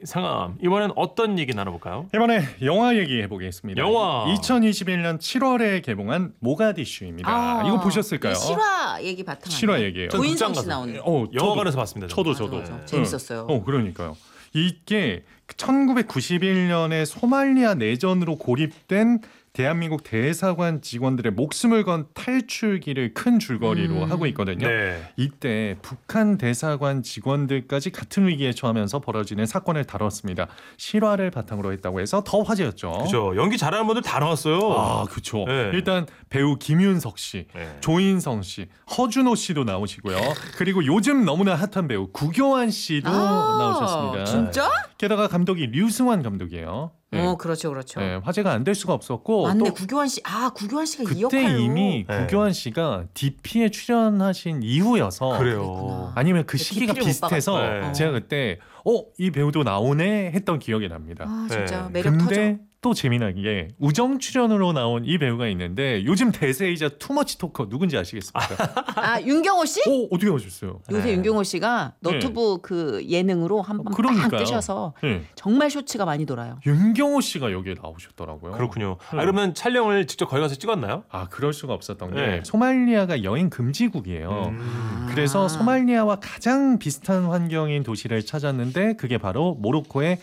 상암. 이번엔 어떤 얘기 나눠볼까요? 이번에 영화 얘기해 보겠습니다. 영화. 2021년 7월에 개봉한 모가디슈입니다. 이거 보셨을까요? 실화 얘기 바탕. 실화 얘기예요. 조인성 씨 나오는. 영화관에서 봤습니다. 저도. 맞아. 재밌었어요. 그러니까요. 이게 1991년에 소말리아 내전으로 고립된 대한민국 대사관 직원들의 목숨을 건 탈출기를 큰 줄거리로 하고 있거든요. 네. 이때 북한 대사관 직원들까지 같은 위기에 처하면서 벌어지는 사건을 다뤘습니다. 실화를 바탕으로 했다고 해서 더 화제였죠. 그죠. 연기 잘하는 분들 다 나왔어요. 그렇죠. 네. 일단 배우 김윤석 씨, 네. 조인성 씨, 허준호 씨도 나오시고요. 그리고 요즘 너무나 핫한 배우 구교환 씨도 나오셨습니다. 진짜? 게다가 감독이 류승환 감독이에요. 그렇죠. 네, 화제가 안 될 수가 없었고 맞네. 또 구교환 씨. 구교환 씨가 이 그때 역할로. 이미 구교환 씨가 DP에 출연하신 이후여서 그래요. 아니면 그 시기가 DP 를 못 비슷해서 봐가지고. 제가 그때 이 배우도 나오네 했던 기억이 납니다. 진짜 네. 매력 터져. 근데 또 재미난 게 우정 출연으로 나온 이 배우가 있는데 요즘 대세이자 투머치 토커 누군지 아시겠습니까? 윤경호 씨? 어떻게 아셨어요? 요새 네. 윤경호 씨가 너튜브 그 예능으로 한번 빡 뜨셔서 네. 정말 쇼츠가 많이 돌아요. 윤경호 씨가 여기에 나오셨더라고요. 그렇군요. 그러면 촬영을 직접 거기 가서 찍었나요? 그럴 수가 없었던 게 네. 소말리아가 여행 금지국이에요. 그래서 소말리아와 가장 비슷한 환경인 도시를 찾았는데 그게 바로 모로코의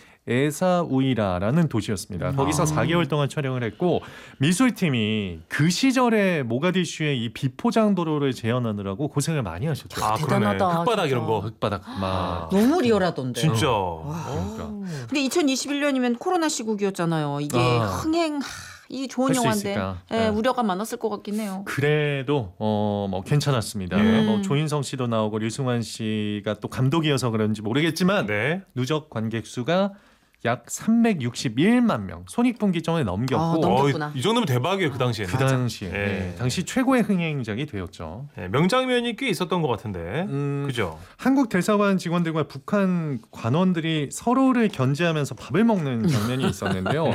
에사우이라라는 도시였습니다. 거기서 4개월 동안 촬영을 했고 미술팀이 그 시절에 모가디슈의 이 비포장 도로를 재현하느라고 고생을 많이 하셨죠. 대단하다, 그러네. 흙바닥 진짜. 이런 거. 흙바닥 막 너무 리얼하던데. 진짜. 그러니까. 근데 2021년이면 코로나 시국이었잖아요. 이게 흥행 이게 좋은 할수 영화인데 있을까? 우려가 많았을 것 같긴 해요. 그래도 뭐 괜찮았습니다. 뭐 조인성 씨도 나오고 류승환 씨가 또 감독이어서 그런지 모르겠지만 네. 누적 관객 수가 약 361만 명 손익분기점을 넘겼고 넘겼구나. 이 정도면 대박이에요. 그 당시에는. 그 당시에 네. 당시 최고의 흥행작이 되었죠. 네, 명장면이 꽤 있었던 것 같은데. 그죠? 한국 대사관 직원들과 북한 관원들이 서로를 견제하면서 밥을 먹는 장면이 있었는데요.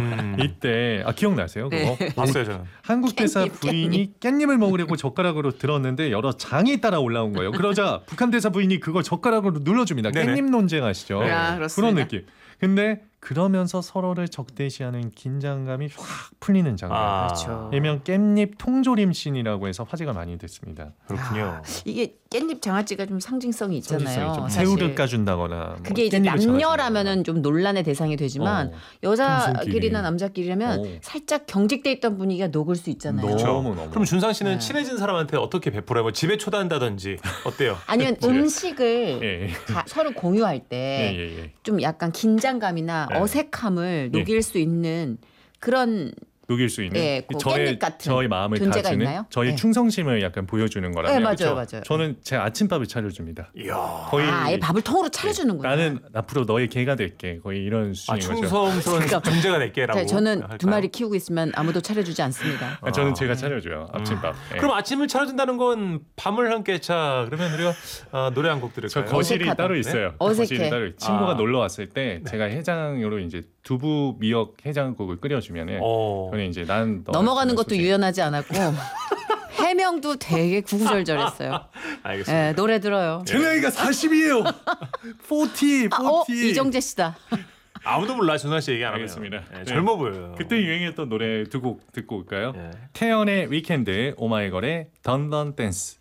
이때 기억나세요? 그거? 네. 봤어요, 저는. 한국 대사 부인이 깻잎을 먹으려고 젓가락으로 들었는데 여러 장이 따라 올라온 거예요. 그러자 북한 대사 부인이 그걸 젓가락으로 눌러줍니다. 네네. 깻잎 논쟁 아시죠? 그렇습니다. 그런 느낌. 근데 그러면서 서로를 적대시하는 긴장감이 확 풀리는 장면. 그렇죠. 일명 깻잎 통조림 씬이라고 해서 화제가 많이 됐습니다. 그렇군요. 이게 깻잎 장아찌가 좀 상징성이 있잖아요. 좀 사실. 새우를 까준다거나 뭐 그게 이제 깻잎을 남녀라면은 좀 논란의 대상이 되지만 여자끼리나 평소끼리. 남자끼리라면 살짝 경직돼 있던 분위기가 녹을 수 있잖아요. 너무. 그럼 준상 씨는 네. 친해진 사람한테 어떻게 베풀어요? 뭐 집에 초대한다든지 어때요? 아니면 음식을 예. 서로 공유할 때 좀 약간 긴장감이나 네. 어색함을 녹일 수 있는 그런 녹일 수 있는 그 깻잎 같은 저의 마음을 존재가 다지는 있나요? 저희 네. 충성심을 약간 보여주는 거라면 네, 맞아요, 그렇죠? 맞아요. 저는 제 아침밥을 차려줍니다. 이야. 거의 아예 밥을 통으로 차려주는구나. 나는 앞으로 너의 개가 될게. 거의 이런 수준인 거죠. 충성스러운 그러니까 존재가 될게라고. 저는 할까요? 두 마리 키우고 있으면 아무도 차려주지 않습니다. 저는 제가 차려줘요. 아침밥. 예. 그럼 아침을 차려준다는 건 밤을 함께 자. 그러면 우리가 노래 한 곡 저 들을까요? 거실이 어색하다. 따로 있어요. 어색해. 거실이 따로 친구가 아. 놀러 왔을 때 제가 해장으로 이제 두부 미역 해장국을 끓여주면은 저는 이제 난 넘어가는 것도 유연하지 않았고 해명도 되게 구구절절했어요. 알겠습니다. 네, 노래 들어요. 제 나이가 40이에요. 40. 이정재 씨다. 아무도 몰라. 준상 씨 얘기 안 하면. 알겠습니다. 네, 젊어 보여요. 그때 유행했던 노래 두 곡 듣고 올까요? 네. 태연의 위켄드, 오마이걸의 던던 댄스.